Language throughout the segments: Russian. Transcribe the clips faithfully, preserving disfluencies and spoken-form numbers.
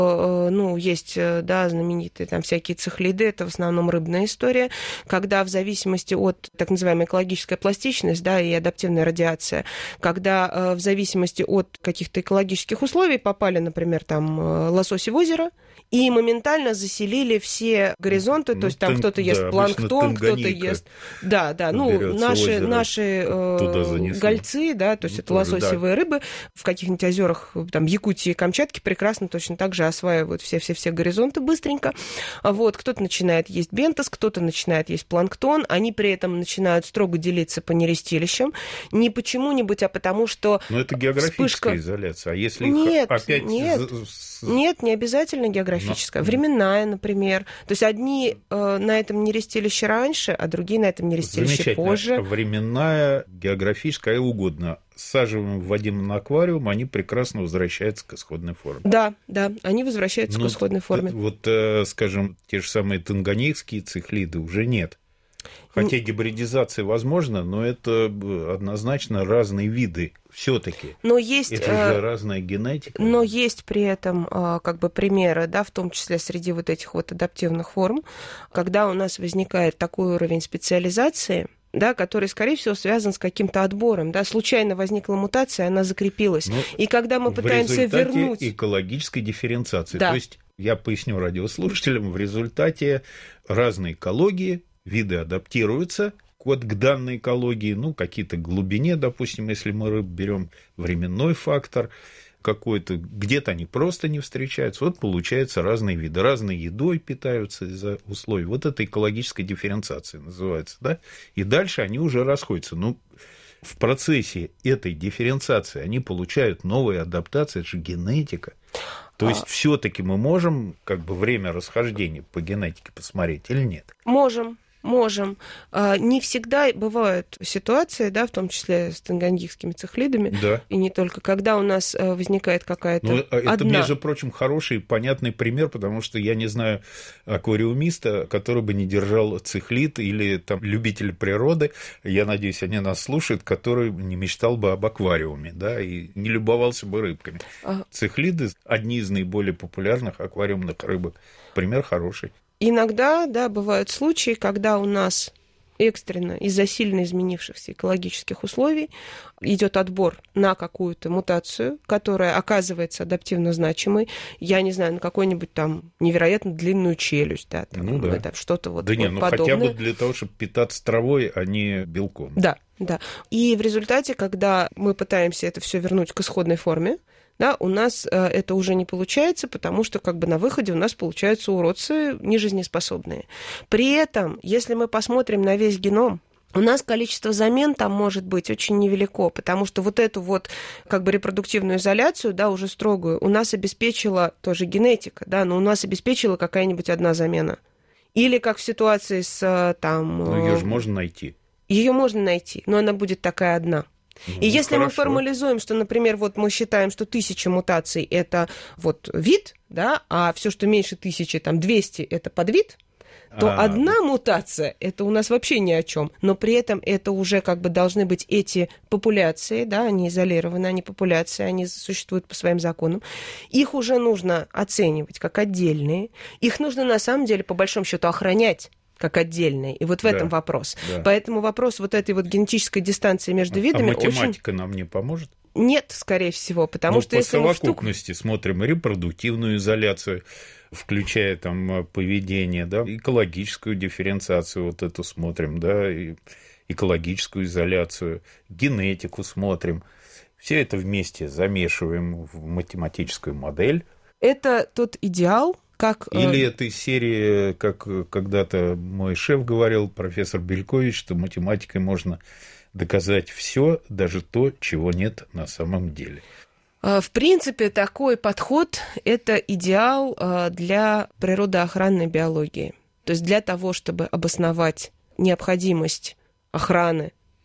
ну, есть, да, знаменитые там всякие цихлиды, это в основном рыбная история, когда в зависимости от так называемой экологической пластичности, да, и адаптивная радиация, когда в зависимости от каких-то экологических условий попали, например, там лососи в озеро, и моментально заселили все горизонты, ну, то есть там тын... кто-то ест да, планктон, кто-то ест... Да, да, ну, наши, наши э, гольцы, да, то есть ну, это тоже, лососевые да. рыбы в каких-нибудь озерах, там, Якутии и Камчатке прекрасно точно так же осваивают все-все-все горизонты быстренько. Вот, кто-то начинает есть бентос, кто-то начинает есть планктон, они при этом начинают строго делиться по нерестилищам, не почему-нибудь, а потому что... Но это географическая вспышка... изоляция, а если нет, их опять... Нет, нет, не обязательно географическая. Но... Временная, например. То есть одни э, на этом нерестилище раньше, а другие на этом нерестилище позже. Временная, географическая, угодно. Саживаем, вводим на аквариум, они прекрасно возвращаются к исходной форме. Да, да, они возвращаются Но, к исходной форме. Вот, скажем, те же самые танганьикские цихлиды уже нет. Хотя гибридизация возможна, но это однозначно разные виды все-таки. Но есть, это же разная генетика. Но есть при этом как бы примеры, да, в том числе среди вот этих вот адаптивных форм, когда у нас возникает такой уровень специализации, да, который, скорее всего, связан с каким-то отбором. Да, случайно возникла мутация, она закрепилась. Ну, и когда мы пытаемся в результате вернуть... экологической дифференциации. Да. То есть, я поясню радиослушателям, в результате разной экологии виды адаптируются вот к данной экологии, ну, какие-то глубине, допустим, если мы рыб берем, временной фактор какой-то, где-то они просто не встречаются. Вот получается разные виды, разной едой питаются из-за условий. Вот это экологическая дифференциация называется, да? И дальше они уже расходятся. Ну, в процессе этой дифференциации они получают новые адаптации, это же генетика. То есть, а... все-таки мы можем как бы время расхождения по генетике посмотреть или нет? Можем. Можем. Не всегда бывают ситуации, да, в том числе с танганьикскими цихлидами, да. И не только, когда у нас возникает какая-то ну, это, одна... между прочим, хороший, понятный пример, потому что я не знаю аквариумиста, который бы не держал цихлид или там любитель природы, я надеюсь, они нас слушают, который не мечтал бы об аквариуме, да, и не любовался бы рыбками. А... Цихлиды – одни из наиболее популярных аквариумных рыбок. Пример хороший. Иногда, да, бывают случаи, когда у нас экстренно из-за сильно изменившихся экологических условий идет отбор на какую-то мутацию, которая оказывается адаптивно значимой. Я не знаю, на какую-нибудь там невероятно длинную челюсть, да, там, ну, да. Это, что-то вот, да вот не, ну подобное. Хотя бы для того, чтобы питаться травой, а не белком. Да, да. И в результате, когда мы пытаемся это все вернуть к исходной форме, да, у нас э, это уже не получается, потому что как бы на выходе у нас получаются уродцы нежизнеспособные. При этом, если мы посмотрим на весь геном, у нас количество замен там может быть очень невелико, потому что вот эту вот как бы репродуктивную изоляцию, да, уже строгую, у нас обеспечила тоже генетика, да, но у нас обеспечила какая-нибудь одна замена. Или как в ситуации с там... Ну, ее же можно найти. Ее можно найти, но она будет такая одна. Ну, и если хорошо. мы формализуем, что, например, вот мы считаем, что тысяча мутаций – это вот вид, да, а все, что меньше тысячи, там, двести – это подвид, то а, одна мутация – это у нас вообще ни о чем. Но при этом это уже как бы должны быть эти популяции, да, они изолированы, они популяции, они существуют по своим законам. Их уже нужно оценивать как отдельные. Их нужно, на самом деле, по большому счету, охранять как отдельные. И вот в да, этом вопрос. Да. Поэтому вопрос вот этой вот генетической дистанции между видами а математика очень... нам не поможет? Нет, скорее всего, потому ну, что... по если совокупности мы втук... смотрим репродуктивную изоляцию, включая там поведение, да, экологическую дифференциацию вот эту смотрим, да, и экологическую изоляцию, генетику смотрим. Все это вместе замешиваем в математическую модель. Это тот идеал, как... Или это из серии, как когда-то мой шеф говорил, профессор Белькович, что математикой можно доказать все, даже то, чего нет на самом деле. В принципе, такой подход – это идеал для природоохранной биологии. То есть для того, чтобы обосновать необходимость охраны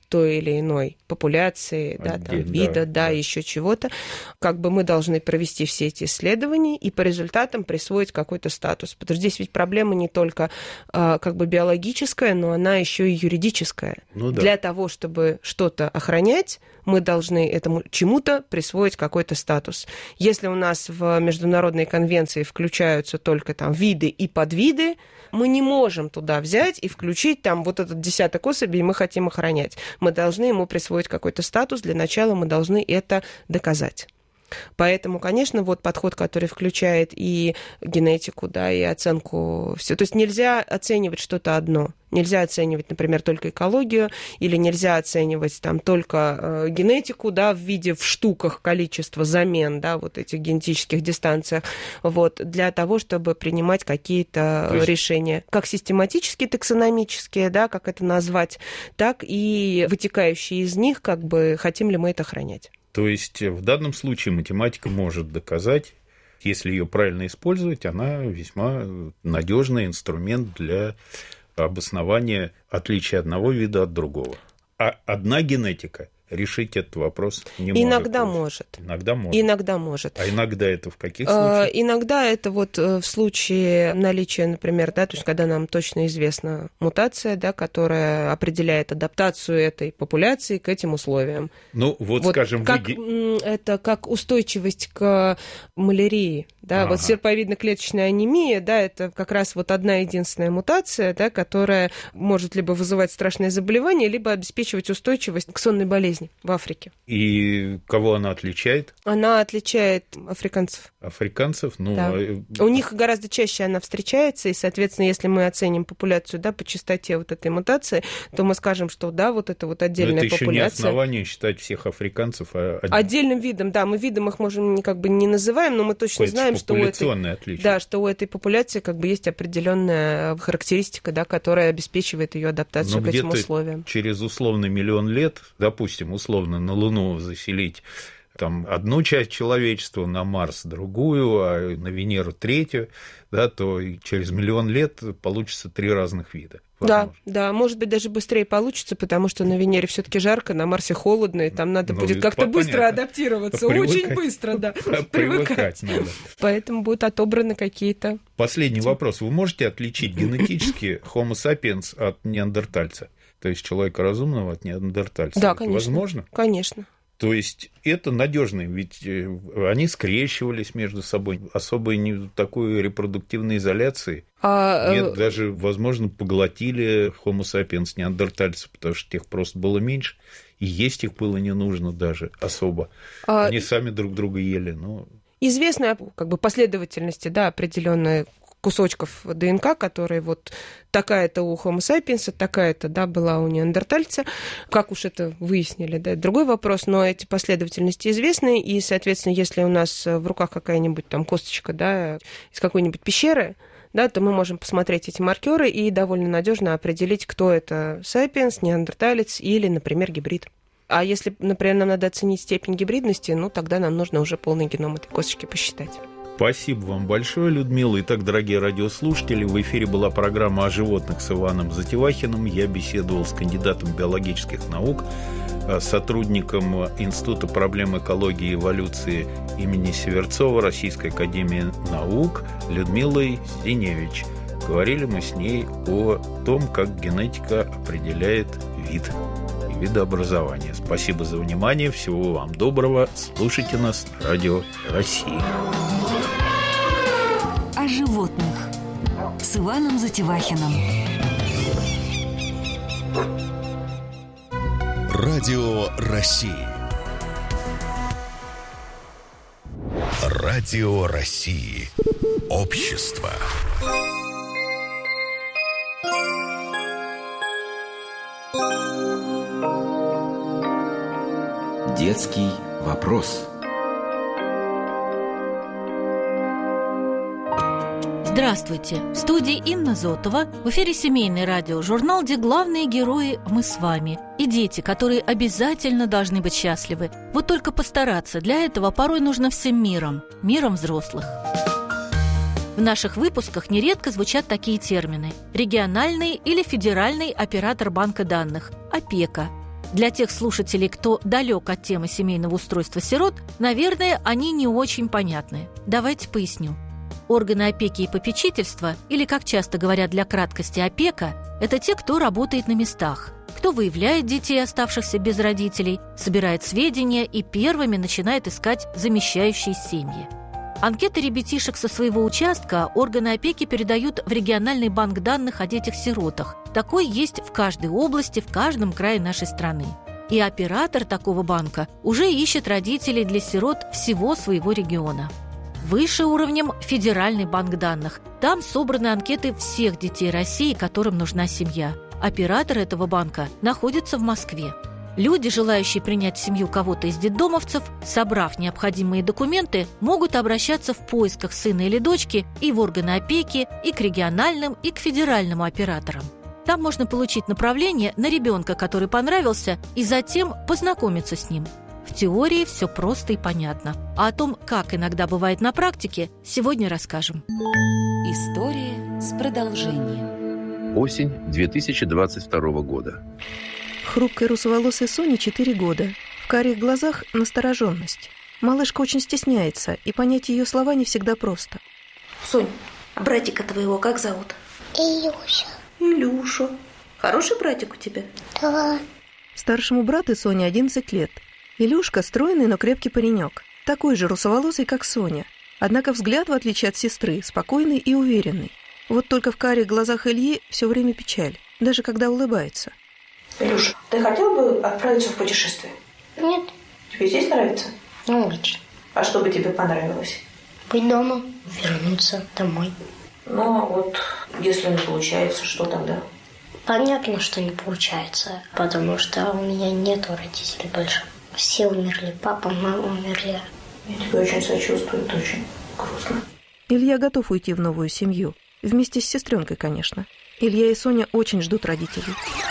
той или иной популяции, да, там, вида, да, да, да, еще чего-то, как бы мы должны провести все эти исследования и по результатам присвоить какой-то статус. Потому что здесь ведь проблема не только а, как бы биологическая, но она еще и юридическая. Ну, да. Для того, чтобы что-то охранять, мы должны этому чему-то присвоить какой-то статус. Если у нас в международной конвенции включаются только там виды и подвиды, мы не можем туда взять и включить там вот этот десяток особей, мы хотим охранять. Мы должны ему присвоить какой-то статус. Для начала мы должны это доказать. Поэтому, конечно, вот подход, который включает и генетику, да, и оценку всего. То есть нельзя оценивать что-то одно. Нельзя оценивать, например, только экологию, или нельзя оценивать там только э, генетику, да, в виде в штуках количества замен, да, вот этих генетических дистанциях, вот, для того, чтобы принимать какие-то есть... решения, как систематические, таксономические, да, как это назвать, так и вытекающие из них, как бы, хотим ли мы это охранять. То есть в данном случае математика может доказать, если ее правильно использовать, она весьма надежный инструмент для обоснования отличия одного вида от другого. А одна генетика решить этот вопрос не может. Иногда может. Иногда может. Иногда может. А иногда это в каких случаях? Иногда это вот в случае наличия, например, да, то есть когда нам точно известна мутация, да, которая определяет адаптацию этой популяции к этим условиям. Ну, вот, вот скажем, как, вы... это как устойчивость к малярии. Да, ага. Вот серповидно-клеточная анемия, да, это как раз вот одна единственная мутация, да, которая может либо вызывать страшное заболевание, либо обеспечивать устойчивость к сонной болезни в Африке. И кого она отличает? Она отличает африканцев. Африканцев? Ну, да. а... У них гораздо чаще она встречается, и, соответственно, если мы оценим популяцию, да, по частоте вот этой мутации, то мы скажем, что да, вот это вот отдельная популяция. популяция. Это еще не основание считать всех африканцев а... отдельным видом, да, мы видом их можем как бы не называем, но мы точно Хоть знаем, что у этой, да, что у этой популяции как бы есть определенная характеристика, да, которая обеспечивает ее адаптацию но к этим условиям. Через условно миллион лет, допустим, условно на Луну заселить там одну часть человечества, на Марс другую, а на Венеру третью, да, то через миллион лет получится три разных вида. Возможно. Да, да, может быть, даже быстрее получится, потому что на Венере все-таки жарко, на Марсе холодно, и там надо ну, будет как-то понятно. быстро адаптироваться, привыкать. Очень быстро, да, привыкать. Надо. Поэтому будут отобраны какие-то... Последний вопрос. Вы можете отличить генетически Homo sapiens от неандертальца? То есть человека разумного от неандертальца? Да, это конечно. Возможно? Конечно. То есть это надежно, ведь они скрещивались между собой, особой не такой репродуктивной изоляции. А, Нет, э... даже, возможно, поглотили Homo sapiens неандертальцев, потому что тех просто было меньше, и есть их было не нужно даже особо. А... Они сами друг друга ели. Но... Известная как бы последовательности, да, определенная кусочков ДНК, которые вот такая-то у Homo sapiens, такая-то, да, была у неандертальца. Как уж это выяснили, да, это другой вопрос, но эти последовательности известны, и, соответственно, если у нас в руках какая-нибудь там косточка, да, из какой-нибудь пещеры, да, то мы можем посмотреть эти маркеры и довольно надежно определить, кто это sapiens, неандерталец или, например, гибрид. А если, например, нам надо оценить степень гибридности, ну, тогда нам нужно уже полный геном этой косточки посчитать. Спасибо вам большое, Людмила. Итак, дорогие радиослушатели, в эфире была программа о животных с Иваном Затевахиным. Я беседовал с кандидатом биологических наук, сотрудником Института проблем экологии и эволюции имени Северцова Российской академии наук Людмилой Зиневич. Говорили мы с ней о том, как генетика определяет вид и видообразование. Спасибо за внимание. Всего вам доброго. Слушайте нас на Радио России. О животных с Иваном Затевахиным. Радио России. Радио России. Общество. Детский вопрос. Здравствуйте! В студии Инна Зотова. В эфире семейный радиожурнал, где главные герои – мы с вами. И дети, которые обязательно должны быть счастливы. Вот только постараться. Для этого порой нужно всем миром. Миром взрослых. В наших выпусках нередко звучат такие термины: региональный или федеральный оператор банка данных, опека. Для тех слушателей, кто далек от темы семейного устройства сирот, наверное, они не очень понятны. Давайте поясню. Органы опеки и попечительства, или, как часто говорят для краткости, опека, это те, кто работает на местах, кто выявляет детей, оставшихся без родителей, собирает сведения и первыми начинает искать замещающие семьи. Анкеты ребятишек со своего участка органы опеки передают в региональный банк данных о детях-сиротах. Такой есть в каждой области, в каждом крае нашей страны. И оператор такого банка уже ищет родителей для сирот всего своего региона. Выше уровнем Федеральный банк данных. Там собраны анкеты всех детей России, которым нужна семья. Оператор этого банка находится в Москве. Люди, желающие принять в семью кого-то из детдомовцев, собрав необходимые документы, могут обращаться в поисках сына или дочки и в органы опеки, и к региональным, и к федеральным операторам. Там можно получить направление на ребенка, который понравился, и затем познакомиться с ним. В теории все просто и понятно. А о том, как иногда бывает на практике, сегодня расскажем. История с продолжением. Осень две тысячи двадцать второго года. Хрупкой русоволосой Соне четыре года. В карих глазах настороженность. Малышка очень стесняется, и понять ее слова не всегда просто. Сонь, а братика твоего как зовут? Илюша. Илюша. Хороший братик у тебя? Да. Старшему брату Соне одиннадцать лет. Илюшка стройный, но крепкий паренек. Такой же русоволосый, как Соня. Однако взгляд, в отличие от сестры, спокойный и уверенный. Вот только в карих глазах Ильи все время печаль, даже когда улыбается. Илюша, ты хотел бы отправиться в путешествие? Нет. Тебе здесь нравится? Ну, очень. А что бы тебе понравилось? Быть дома, вернуться домой. Ну, а вот если не получается, что тогда? Понятно, что не получается, потому что у меня нету родителей больше. Все умерли, папа, мама умерли. Я тебе очень сочувствую, это очень грустно. Илья готов уйти в новую семью. Вместе с сестренкой, конечно. Илья и Соня очень ждут родителей.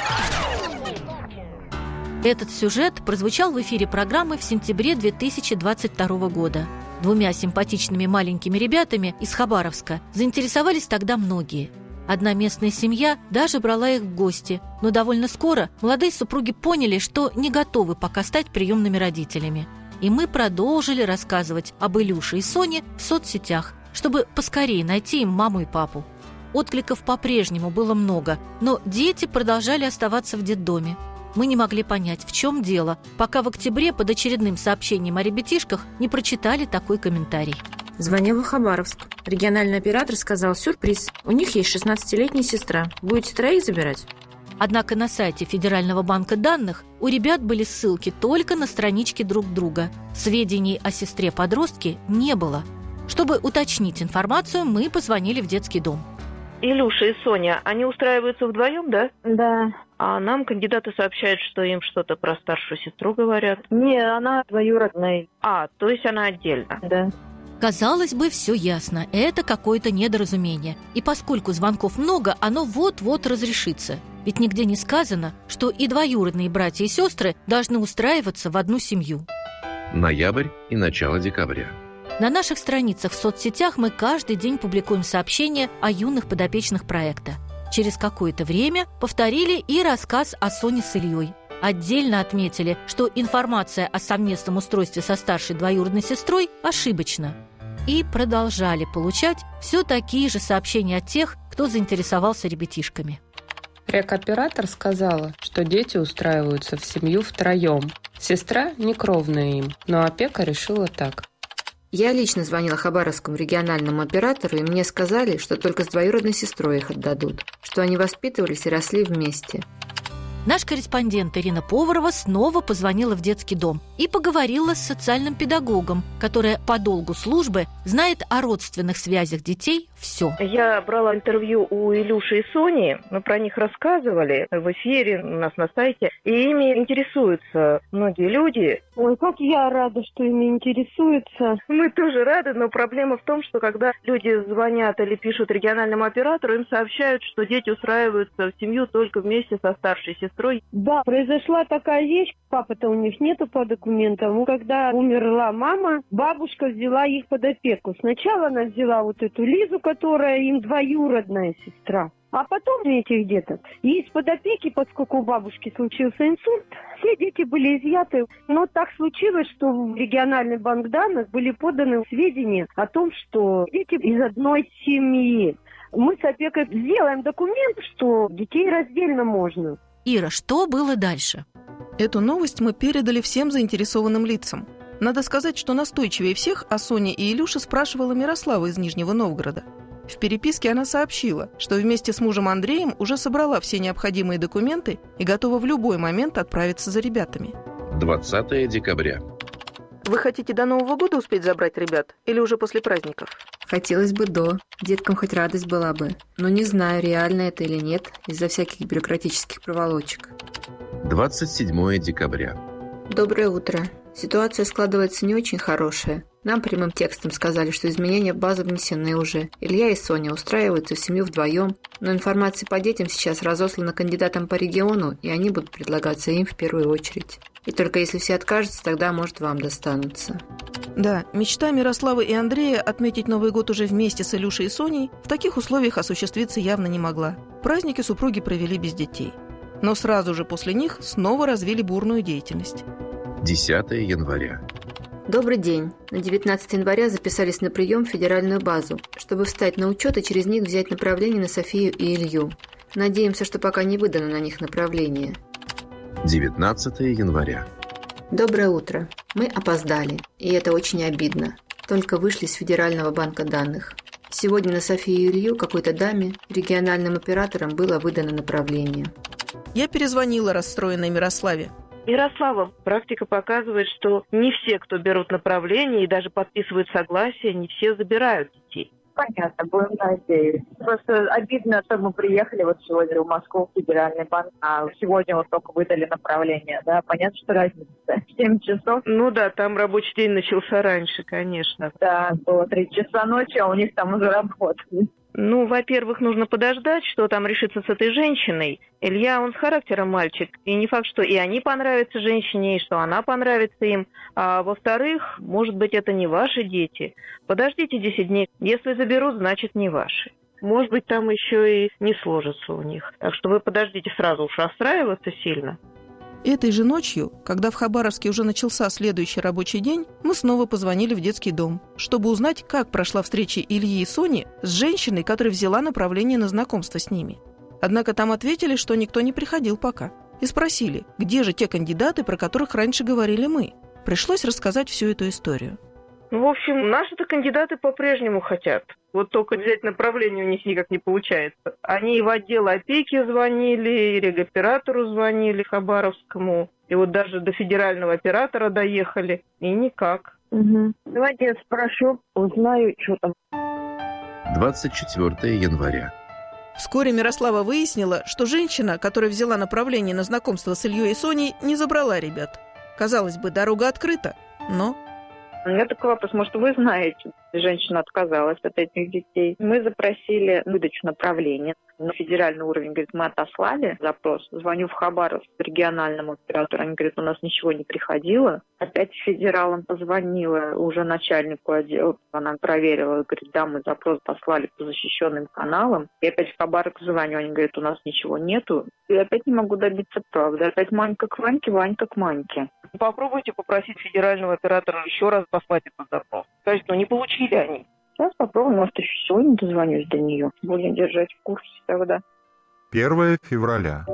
Этот сюжет прозвучал в эфире программы в сентябре две тысячи двадцать второго года. Двумя симпатичными маленькими ребятами из Хабаровска заинтересовались тогда многие. Одна местная семья даже брала их в гости, но довольно скоро молодые супруги поняли, что не готовы пока стать приемными родителями. И мы продолжили рассказывать об Илюше и Соне в соцсетях, чтобы поскорее найти им маму и папу. Откликов по-прежнему было много, но дети продолжали оставаться в детдоме. Мы не могли понять, в чем дело, пока в октябре под очередным сообщением о ребятишках не прочитали такой комментарий. Звонила в Хабаровск. Региональный оператор сказал: сюрприз. У них есть шестнадцатилетняя сестра. Будете троих забирать? Однако на сайте Федерального банка данных у ребят были ссылки только на странички друг друга. Сведений о сестре-подростке не было. Чтобы уточнить информацию, мы позвонили в детский дом. Илюша и Соня, они устраиваются вдвоем, да? Да. А нам кандидаты сообщают, что им что-то про старшую сестру говорят. Не, она двоюродная. А, то есть она отдельно. Да. Казалось бы, все ясно. Это какое-то недоразумение. И поскольку звонков много, оно вот-вот разрешится. Ведь нигде не сказано, что и двоюродные братья и сестры должны устраиваться в одну семью. Ноябрь и начало декабря. На наших страницах в соцсетях мы каждый день публикуем сообщения о юных подопечных проекта. Через какое-то время повторили и рассказ о Соне с Ильей. Отдельно отметили, что информация о совместном устройстве со старшей двоюродной сестрой ошибочна. И продолжали получать все такие же сообщения от тех, кто заинтересовался ребятишками. Рекоператор сказала, что дети устраиваются в семью втроем. Сестра не кровная им, но опека решила так. Я лично звонила хабаровскому региональному оператору, и мне сказали, что только с двоюродной сестрой их отдадут, что они воспитывались и росли вместе. Наш корреспондент Ирина Поварова снова позвонила в детский дом и поговорила с социальным педагогом, которая по долгу службы знает о родственных связях детей все. Я брала интервью у Илюши и Сони, мы про них рассказывали в эфире, у нас на сайте, и ими интересуются многие люди. Ой, как я рада, что ими интересуются. Мы тоже рады, но проблема в том, что когда люди звонят или пишут региональному оператору, им сообщают, что дети устраиваются в семью только вместе со старшей сестрой. Да, произошла такая вещь, папы-то у них нету по документам. Когда умерла мама, бабушка взяла их под опеку. Сначала она взяла вот эту Лизу, которая им двоюродная сестра. А потом этих деток. И из-под опеки, поскольку у бабушки случился инсульт, все дети были изъяты. Но так случилось, что в региональный банк данных были поданы сведения о том, что дети из одной семьи. Мы с опекой сделаем документ, что детей раздельно можно. Ира, что было дальше? Эту новость мы передали всем заинтересованным лицам. Надо сказать, что настойчивее всех о Соне и Илюше спрашивала Мирослава из Нижнего Новгорода. В переписке она сообщила, что вместе с мужем Андреем уже собрала все необходимые документы и готова в любой момент отправиться за ребятами. двадцатое декабря. Вы хотите до Нового года успеть забрать ребят или уже после праздников? Хотелось бы до. Деткам хоть радость была бы. Но не знаю, реально это или нет, из-за всяких бюрократических проволочек. двадцать седьмое декабря. Доброе утро. Ситуация складывается не очень хорошая. Нам прямым текстом сказали, что изменения в базу внесены уже. Илья и Соня устраиваются в семью вдвоем, но информация по детям сейчас разослана кандидатам по региону, и они будут предлагаться им в первую очередь. И только если все откажутся, тогда, может, вам достанутся. Да, мечта Мирославы и Андрея отметить Новый год уже вместе с Илюшей и Соней в таких условиях осуществиться явно не могла. Праздники супруги провели без детей. Но сразу же после них снова развили бурную деятельность. десятое января. Добрый день. На девятнадцатое января записались на прием в федеральную базу, чтобы встать на учет и через них взять направление на Софию и Илью. Надеемся, что пока не выдано на них направление. девятнадцатое января. Доброе утро. Мы опоздали, и это очень обидно. Только вышли с федерального банка данных. Сегодня на Софию и Илью какой-то даме, региональным операторам, было выдано направление. Я перезвонила расстроенной Мирославе. Мирослава, практика показывает, что не все, кто берут направление и даже подписывают согласие, не все забирают детей. Понятно, будем надеяться. Просто обидно, что мы приехали вот сегодня в Москву, в федеральный банк, а сегодня вот только выдали направление, да? Понятно, что разница. семь часов. Ну да, там рабочий день начался раньше, конечно. Да, было три часа ночи, а у них там уже работали. Ну, во-первых, нужно подождать, что там решится с этой женщиной. Илья, он с характером мальчик, и не факт, что и они понравятся женщине, и что она понравится им. А во-вторых, может быть, это не ваши дети. Подождите десять дней. Если заберут, значит, не ваши. Может быть, там еще и не сложится у них. Так что вы подождите сразу уж расстраиваться сильно. Этой же ночью, когда в Хабаровске уже начался следующий рабочий день, мы снова позвонили в детский дом, чтобы узнать, как прошла встреча Ильи и Сони с женщиной, которая взяла направление на знакомство с ними. Однако там ответили, что никто не приходил пока. И спросили, где же те кандидаты, про которых раньше говорили мы. Пришлось рассказать всю эту историю. Ну, в общем, наши-то кандидаты по-прежнему хотят. Вот только взять направление у них никак не получается. Они и в отдел опеки звонили, и регоператору звонили, Хабаровскому. И вот даже до федерального оператора доехали. И никак. Угу. Давайте я спрошу, узнаю, что там. двадцать четвёртое января. Вскоре Мирослава выяснила, что женщина, которая взяла направление на знакомство с Ильей и Соней, не забрала ребят. Казалось бы, дорога открыта, но... У меня такой вопрос, может, вы знаете, женщина отказалась от этих детей. Мы запросили выдачу направления. На федеральный уровень, говорит, мы отослали запрос. Звоню в Хабаровск региональному оператору, они говорят, у нас ничего не приходило. Опять федералам позвонила уже начальнику отдела, она проверила, говорит, да, мы запрос послали по защищенным каналам. И опять в Хабаровск звоню, они говорят, у нас ничего нету. И опять не могу добиться правды. Опять Манька к Ваньке, Ванька к Маньке. Попробуйте попросить федерального оператора еще раз послать этот запрос. Скажите, ну не получили они. Сейчас попробуем, может, еще сегодня дозвонюсь до нее. Будем держать в курсе тогда. первое февраля.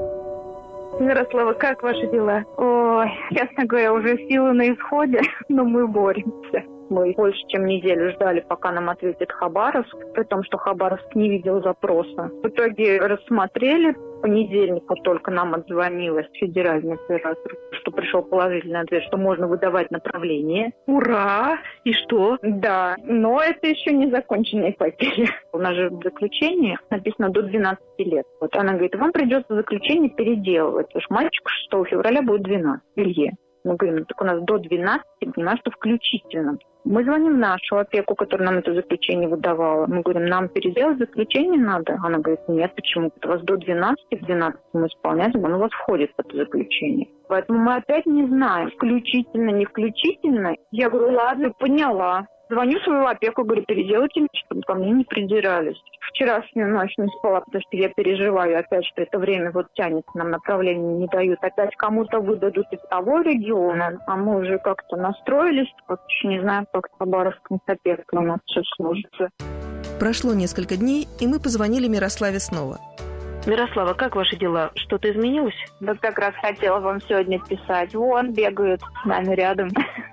Мирослава, как ваши дела? Ой, честно говоря, уже силы на исходе, но мы боремся. Мы больше чем неделю ждали, пока нам ответит Хабаровск, при том, что Хабаровск не видел запроса. В итоге рассмотрели, в понедельник вот только нам отзвонилась федеральный оператор, что пришел положительный ответ, что можно выдавать направление. Ура! И что? Да, но это еще не законченная эпопея. У нас же в заключении написано до двенадцати лет. Вот она говорит, вам придется заключение переделывать, потому что мальчику шестого февраля будет двенадцать, Илье. Мы говорим, ну, так у нас до двенадцати, понимаешь, что включительно. Мы звоним в нашу опеку, которая нам это заключение выдавала. Мы говорим, нам переделать заключение надо. Она говорит, нет, почему? У вас до двенадцати, в двенадцати мы исполняем, оно у вас входит в это заключение. Поэтому мы опять не знаем, включительно, не включительно. Я говорю, ладно, поняла. Звоню в свою опеку, говорю, переделайте, чтобы ко мне не придирались. вчерашнюю ночь не спала, потому что я переживаю опять, что это время вот тянется, нам направление не дают. Опять кому-то выдадут из того региона, а мы уже как-то настроились. Вот еще не знаю, как в Хабаровском сапеке у нас все сложится. Прошло несколько дней, и мы позвонили Мирославе снова. Мирослава, как ваши дела? Что-то изменилось? Да как раз хотела вам сегодня писать. Вон бегают с нами рядом.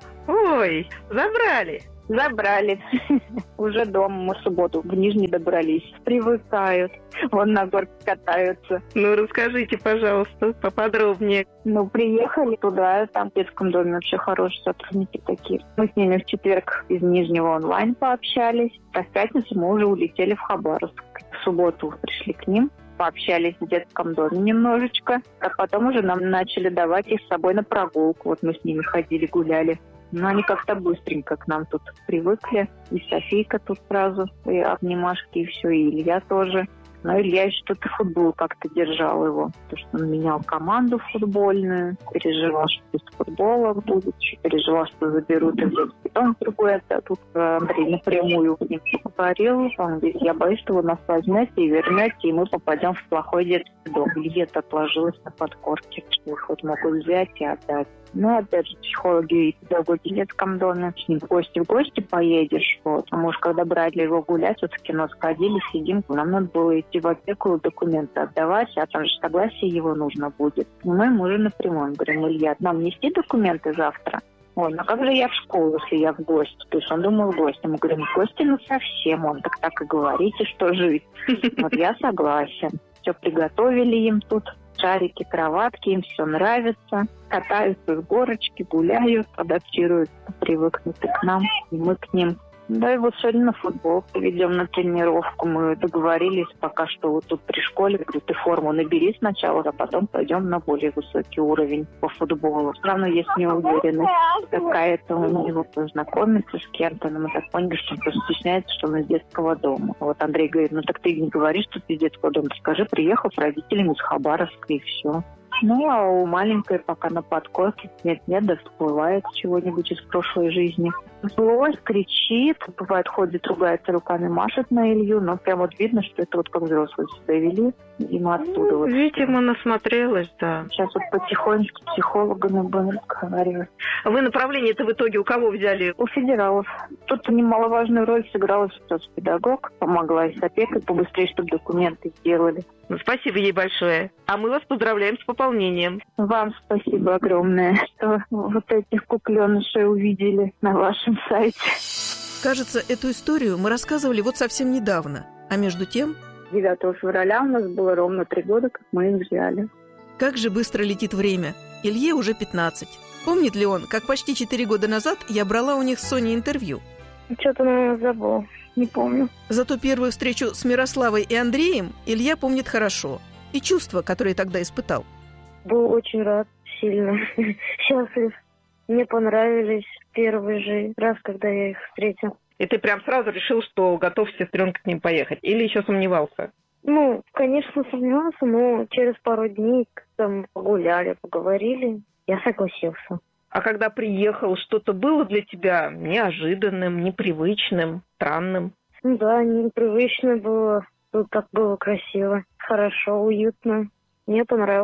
Ой, забрали? Забрали. Уже дома мы в субботу в Нижний добрались. Привыкают. Вон на горке катаются. Ну, расскажите, пожалуйста, поподробнее. Ну, приехали туда, там в детском доме вообще хорошие сотрудники такие. Мы с ними в четверг из Нижнего онлайн пообщались. А в пятницу мы уже улетели в Хабаровск. В субботу пришли к ним. Пообщались в детском доме немножечко. А потом уже нам начали давать их с собой на прогулку. Вот мы с ними ходили, гуляли. Но они как-то быстренько к нам тут привыкли. И Софийка тут сразу, и обнимашки, и все, и Илья тоже. Но Илья еще что-то футбол как-то держал его. Потому что он менял команду футбольную, переживал, что без футбола будет, еще переживал, что заберут и в детский дом другой. А тут Андрей напрямую к ним говорил. Он говорит, я боюсь, что вы нас возьмете и вернете, и мы попадем в плохой детский дом. Илья-то отложилось на подкорке, что их вот могут взять и отдать. Ну, опять же, психологи и педагоги в детском доме. С ним в гости в гости поедешь. Вот. А может, когда брали его гулять, вот в кино сходили, сидим. Нам надо было идти в опеку, документы отдавать, а там же согласие его нужно будет. И мы ему уже напрямую говорим, Илья, нам нести документы завтра? Ой, ну как же я в школу, если я в гости? То есть он думал в гости. Мы говорим, в гости ну совсем. Он так так и говорите, что жить. Вот я согласен. Все приготовили им тут. Шарики, кроватки, им все нравится. Катаются с горочки, гуляют, адаптируются, привыкнуты к нам, и мы к ним. Да, и вот сегодня на футбол поведем на тренировку. Мы договорились пока что вот тут при школе. Говорю, ты форму набери сначала, а потом пойдем на более высокий уровень по футболу. Все равно есть неуверенность какая-то у него познакомиться с кем-то. Но мы так поняли, что он просто стесняется, что он из детского дома. Вот Андрей говорит, ну так ты не говори, что ты из детского дома. Скажи, приехал с родителями из Хабаровска и все. Ну, а у маленькой пока на подкорке нет-нет, да всплывает чего-нибудь из прошлой жизни. Злость, кричит, бывает ходит, ругается руками, машет на Илью, но прям вот видно, что это вот как взрослые себя вели, и мы оттуда ну, вот. Видимо, насмотрелась, да. Сейчас вот потихонечку с психологами будем разговаривать. А вы направление-то в итоге у кого взяли? У федералов. Тут немаловажную роль сыграла соцпедагог, помогла и с опекой побыстрее, чтобы документы сделали. Ну, спасибо ей большое. А мы вас поздравляем с пополнением. Вам спасибо огромное, что вот этих кукленышей увидели на вашем сайте. Кажется, эту историю мы рассказывали вот совсем недавно. А между тем... девятого февраля у нас было ровно три года, как мы их взяли. Как же быстро летит время. Илье уже пятнадцать. Помнит ли он, как почти четыре года назад я брала у них с Соней интервью? Что-то, наверное, забыл. Не помню. Зато первую встречу с Мирославой и Андреем Илья помнит хорошо. И чувства, которые тогда испытал. Был очень рад, сильно счастлив. Мне понравились первый же раз, когда я их встретил. И ты прям сразу решил, что готов с сестренкой к ним поехать? Или еще сомневался? Ну, конечно, сомневался, но через пару дней, когда мы погуляли, поговорили, я согласился. А когда приехал, что-то было для тебя неожиданным, непривычным, странным? Ну да, непривычно было. Тут так было красиво, хорошо, уютно. Мне понравилось.